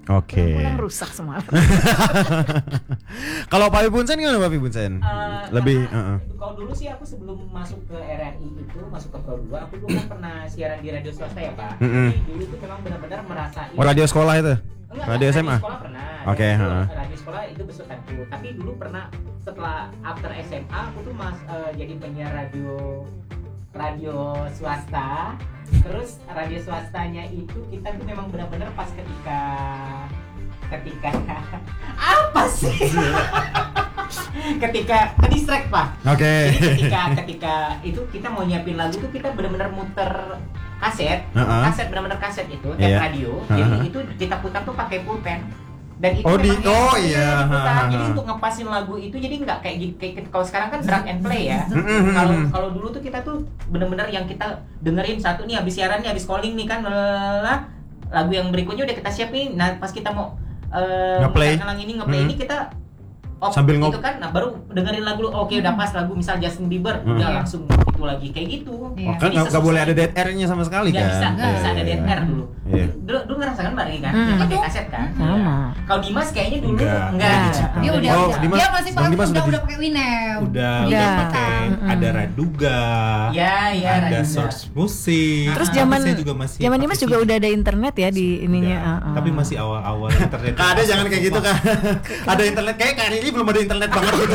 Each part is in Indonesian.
Oke. Pulang rusak semua. Kalau Pak Punsen gimana Pak Punsen? Lebih Kalau dulu sih aku sebelum masuk ke RRI itu, masuk ke Pro 2, aku dulu kan pernah siaran di radio swasta ya Pak. Jadi dulu tuh memang benar-benar merasain. radio sekolah itu? Enggak, radio SMA? Radio sekolah pernah. Oke, Radio sekolah itu besutanku. Tapi dulu pernah setelah after SMA aku tuh jadi penyiar radio swasta. Terus radio swastanya itu kita tuh memang benar-benar pas ketika apa sih? ketika ke distract Pak. Oke. Jadi ketika itu kita mau nyiapin lagu tuh kita benar-benar muter kaset, benar-benar kaset itu radio. Jadi itu kita putar tuh pakai pulpen. Dan itu jadi untuk ngepasin lagu itu jadi nggak kayak kalau sekarang kan drag and play ya. Kalau dulu tuh kita tuh benar-benar yang kita dengerin satu nih habis siaran nih habis calling nih kan lagu yang berikutnya udah kita siapin. Nah pas kita mau ngeplay ini kita sambil gitu kan, nah baru dengerin lagu oke udah pas lagu misal Justin Bieber udah langsung itu lagi kayak gitu. Kan nggak boleh ada dead air-nya sama sekali kan? Nggak bisa ada dead air dulu. Dulu ngerasakan Mbak Regi kan, yang pakai kaset kan. Kalau Dimas kayaknya dulu enggak. Dia udah, dia masih udah pakai Winamp. Udah pakai ada Raduga. Ada Source Musik. Terus zaman Dimas juga udah ada internet ya di ininya. Tapi masih awal-awal internet. Kak ada jangan kayak gitu Kak. Ada internet kayak Kak ini belum ada internet banget gitu.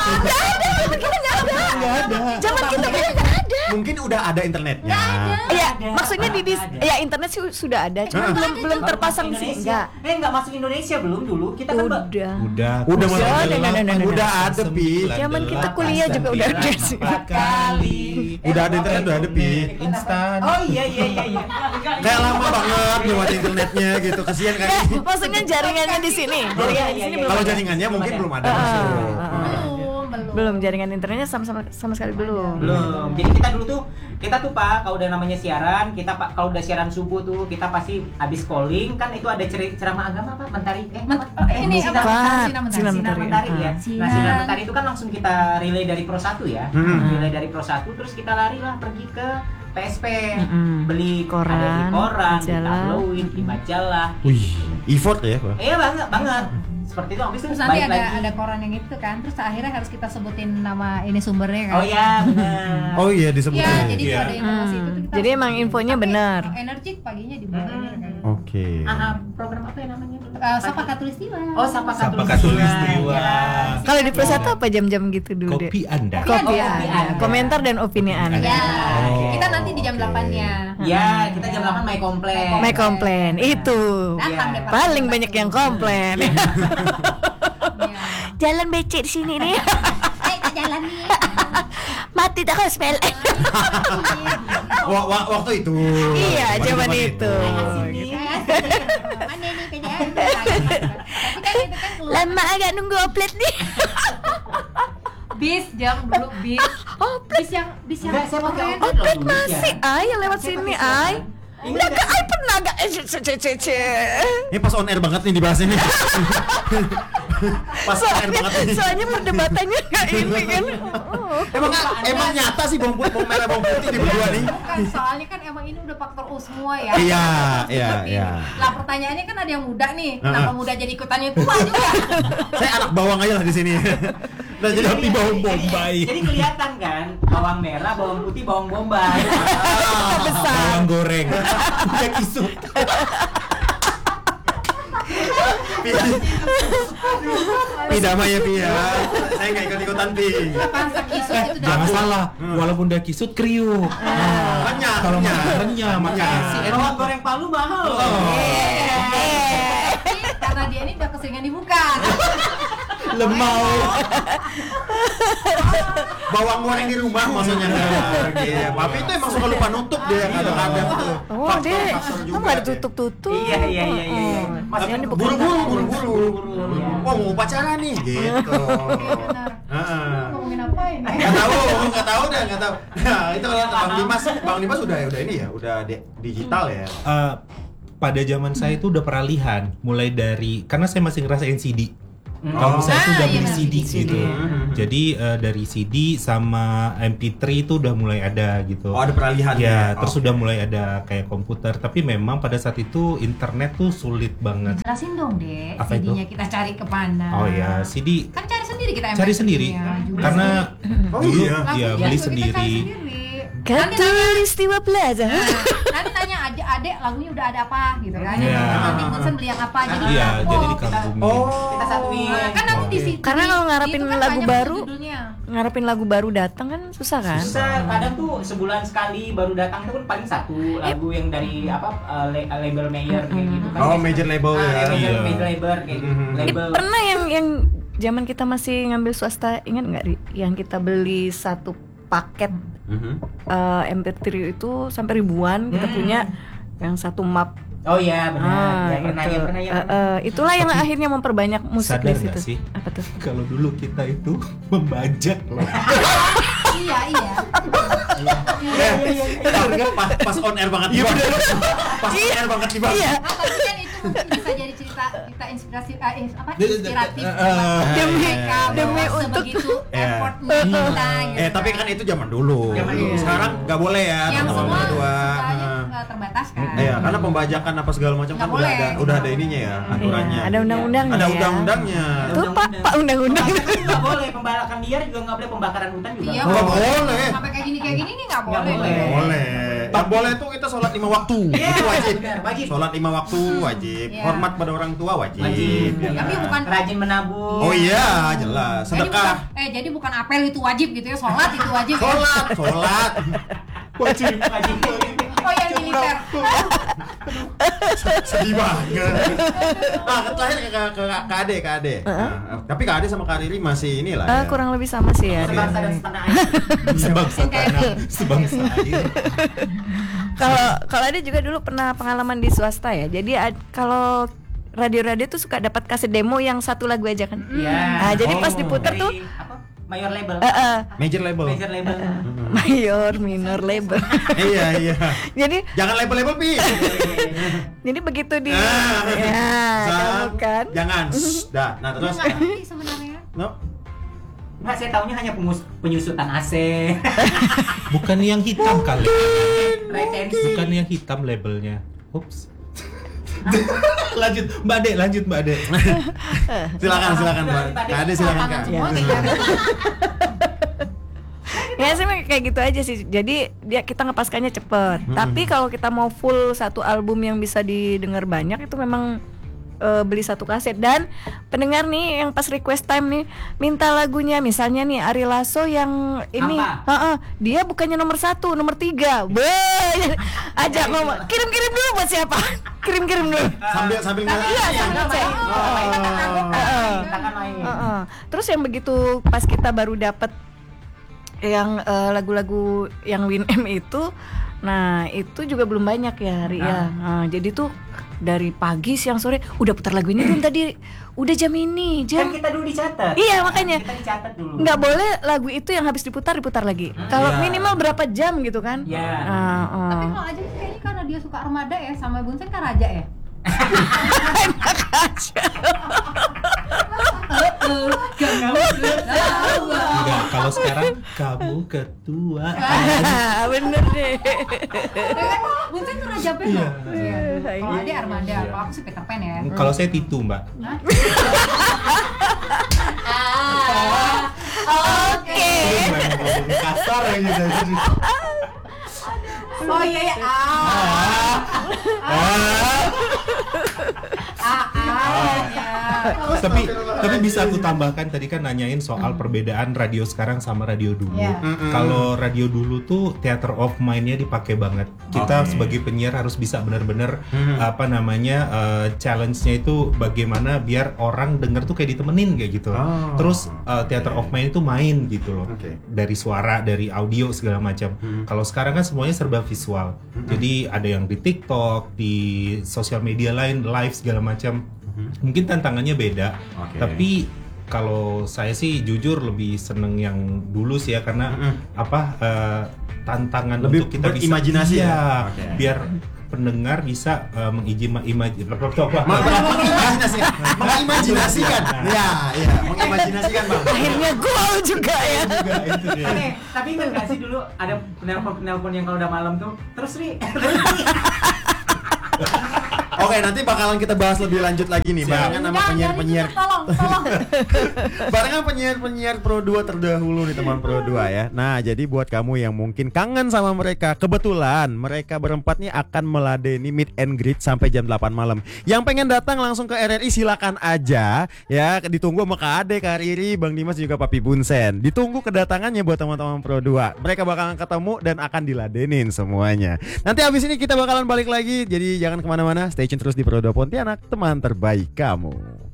Nggak ada. Zaman kita kayaknya nggak ada. Mungkin udah ada internetnya. Iya, maksudnya ya internet sih sudah ada, cuma belum terpasang sih. Enggak masuk Indonesia belum dulu. Kita kan udah ada Pi. Zaman kita kuliah juga udah ada sih. Udah ada internet, udah ada Pi. Instan. Oh iya. Kayak lama banget lewat internetnya gitu. Kasihan kan. Maksudnya jaringannya di sini. Kalau jaringannya mungkin belum ada. Belum jaringan internetnya sama sekali belum. Jadi kita tuh Pak kalau udah namanya siaran, kita Pak kalau udah siaran subuh tuh kita pasti habis calling kan itu ada ceramah agama Pak Mentari. Sinar Mentari ya. Nah, Sinar Mentari itu kan langsung kita relay dari Pro 1 ya. Relay dari Pro 1 terus kita lari lah pergi ke PSP, beli koran, ada di koran, di tabloid, di majalah. Wih, effort ya Pak? Iya banget. Seperti itu habis itu terus nanti ada koran yang itu kan, terus akhirnya harus kita sebutin nama ini sumbernya kan. Oh iya benar. Oh iya disebutin. Ya, jadi kalau ada informasi itu kita jadi emang infonya benar. Energik paginya di bawah ini kan. Oke. Program apa ya namanya? Sapa Katulistiwa. Oh, Sapa Katulistiwa. Kalau di Pro 1 apa jam-jam gitu dulu deh? Kopi Anda. Komentar dan opini Anda. Ya. Kita nanti di jam 8-nya. Ya, kita jam 8 My Komplain. My Komplain itu. Paling banyak yang komplain. Jalan becek di sini nih. Jalan nih. Mati tak spell. Waktu itu. Iya, zaman itu. Mana nih kerjaan? Lama agak nunggu upload nih. Bis jam dulu bis. Bis yang upload masih yang lewat sini Enggak pernah enggak Ini pas on air banget nih dibahas ini. Pas on air banget ini. Soalnya perdebatannya enggak ini kan. Emang nyata sih bawang merah bawang putih di berdua nih. Soalnya kan emang ini udah faktor U semua ya. Iya. Lah pertanyaannya kan ada yang muda nih. Kenapa muda jadi ikutannya tua juga? Saya anak bawang aja lah di sini. Nah, jadi bawang bombay. Jadi kelihatan kan bawang merah, bawang putih, bawang bombay. Bawang goreng. Udah kisut. Pi damai ya Pi ya. Saya nggak ikut-ikutan Pi. Jangan salah, walaupun udah kisut kriuk. Renyah. Kalau renyah makanya sih. Bawang goreng Palu mahal. Karena dia ini udah keseringan dibuka. Lemau. Bawang goreng di rumah maksudnya. Iya, Papi itu emang suka lupa nutup dia kadang-kadang tuh. Oh, deh. Kamu enggak ada tutup-tutup. Iya. Maksudnya ini buru-buru. Oh, mau upacara nih gitu. Ngomongin apa ini? Enggak tahu. Nah, itu kalau Bang Dimas udah ini ya, udah digital ya. Pada zaman saya itu udah peralihan, mulai dari karena saya masih ngerasain CD. Kalau misalnya itu udah iya, beli CD CD. gitu. Jadi dari CD sama MP3 itu udah mulai ada gitu. Oh, ada peralihan. Ya, terus udah mulai ada kayak komputer. Tapi memang pada saat itu internet tuh sulit banget. Jelasin dong, Dek. Apa itu? CD-nya kita cari kemana? Oh ya, CD Kan cari sendiri kita cari sendiri. Karena Oh dulu iya. ya beli sendiri. Katulistiwa Plaza. Nanti tanya adek lagunya udah ada apa gitu kan. Iya. Nanti Bunsen beli yang apa jadi Iya, kita- jadi oh, dikagumi. Kita satuin. Kan nanti di situ. Karena kalau ngarepin itu kan lagu banyak baru, judulnya. ngarepin lagu baru datang kan susah kan? Susah, kadang tuh sebulan sekali baru datang tuh kan paling satu lagu yang dari label Mayer kayak gitu kan. Oh, major label ya. Major Iya. label kayak gitu. Label. Pernah yang zaman kita masih ngambil swasta, ingat nggak Ri? Yang kita beli satu paket MP3 itu sampai ribuan kita punya yang satu map. Oh iya benar. Ya, pernah itu. ya pernah ya. Itulah yang akhirnya memperbanyak musik Sadar di nggak situ. sih? Apa tuh? Kalau dulu kita itu membajak loh. Iya. Pas on air banget. Iya benar. Pas on air banget nih, Bang. Iya. Tapi kan itu mungkin bisa jadi cerita inspirasi inspiratif demi untuk sebegitu Iya. effortnya kita gitu. Tapi kan itu zaman dulu. Zaman dulu. Sekarang nggak boleh ya yang teman-teman semua berdua. sukanya terbatas kan. Iya, karena pembajakan apa segala macam kan Nggak boleh. udah ada ininya ya, aturannya. Iya, ada undang-undangnya. Ada ya. undang-undangnya. Tuh Pak undang-undang. Nggak boleh pembalakan liar juga nggak boleh, pembakaran hutan juga. Iya, Nggak boleh. Sampai kayak gini nih nggak Nggak boleh. boleh. Boleh. Yang boleh tuh kita sholat 5 waktu. Iya, Itu wajib. benar, wajib. Sholat 5 waktu wajib. Iya. Hormat pada orang tua wajib. Wajib. Ya Tapi kan? bukan Rajin menabung. Oh iya, jelas. Sedekah. Jadi bukan apel itu wajib gitu ya, sholat itu wajib. Ya? Sholat. Wajib. Oh yang militer. Sedih banget. Terakhir ke Ade. Tapi Kak Ade sama Kak Riri masih inilah ya. Kurang lebih sama sih ya. Sebangsa dan setanah air. Sebangsa tanah, sebangsa air. Kalau ada juga dulu pernah pengalaman di swasta ya. Jadi kalau radio-radio tuh suka dapat kaset demo yang satu lagu aja kan. Iya. Nah, jadi pas diputer Dari tuh apa? Mayor label. Major label. Major label. mayor, minor, label. Iya. Jadi Jangan label-label Pi. jadi begitu di Ah. ya, kamu kan. Jangan. Dah. Nah, terus Nggak ngerti sebenarnya. no. Nggak, saya tahunya hanya penyusutan AC. Bukan yang hitam kali. Retensi. Bukan yang hitam labelnya. Ups. lanjut Mbak Ade. Silakan Mbak. Kak Ade silakan Kak. Semua kayak Ya sih kayak gitu aja sih. Jadi kita ngepaskannya cepet. Tapi kalau kita mau full satu album yang bisa didengar banyak itu memang beli satu kaset. Dan pendengar nih yang pas request time nih minta lagunya, misalnya nih Ari Lasso yang ini, dia bukannya nomor 1, nomor 3. Ajak ngomong, kirim dulu buat siapa? Kirim dulu. Sambil Iya, sambil cek. Terus yang begitu pas kita baru dapet yang lagu-lagu yang WinM itu, nah itu juga belum banyak ya Ri ya. Nah, jadi tuh dari pagi siang sore udah putar lagu ini belum tadi, udah jam ini Kan jam. kita dulu dicatat. Iya makanya. Kita dicatat dulu. Nggak boleh lagu itu yang habis diputar lagi. Kalau minimal berapa jam gitu kan? Iya. Tapi kalau aja kayaknya karena dia suka Armada ya, sama Bunsen kan Raja ya. Enggak, kalau sekarang kamu ketua. Bener deh. Bunsen tuh Raja Band loh. Kalau ada Armada, kalau aku sih Peter Pan ya. Kalau saya Titu, Mbak. Oke. Kasar ya gitu. Oh iya ya. Tapi bisa aku tambahkan, tadi kan nanyain soal perbedaan radio sekarang sama radio dulu. Kalau radio dulu tuh theater of mind-nya dipakai banget. Kita sebagai penyiar harus bisa benar-benar challenge-nya itu bagaimana biar orang denger tuh kayak ditemenin kayak gitu. Terus theater of mind itu main gitu loh. Dari suara, dari audio segala macam. Kalau sekarang kan semuanya serba visual. Jadi ada yang di TikTok, di sosial media lain, live segala macam. Mungkin tantangannya beda. Tapi kalau saya sih jujur lebih seneng yang dulu sih ya, karena tantangan lebih untuk kita bisa berimajinasi ya. biar pendengar bisa mengimajinasikan. Ya, mengimajinasikan Bang. Akhirnya gol juga ya. Tapi ingat gak sih dulu ada penelpon yang kalau udah malam tuh terus Ri. Oke, nanti bakalan kita bahas lebih lanjut lagi nih barengan sama penyiar-penyiar. Tolong. Barengan penyiar-penyiar Pro 2 terdahulu nih teman Pro 2 ya. Nah, jadi buat kamu yang mungkin kangen sama mereka, kebetulan mereka berempat nih akan meladeni meet and greet sampai jam 8 malam. Yang pengen datang langsung ke RRI silakan aja ya. Ditunggu sama Kak Ade, Kak Riri, Bang Dimas juga Papi Bunsen. Ditunggu kedatangannya buat teman-teman Pro 2. Mereka bakalan ketemu dan akan diladenin semuanya. Nanti habis ini kita bakalan balik lagi. Jadi jangan kemana-mana, stay tune terus di Pro 2 Pontianak, teman terbaik kamu.